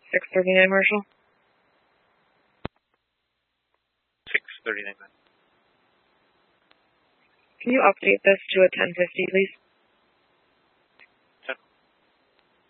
6:39, Marshal. 6:39. Can you update this to a 10:50, please?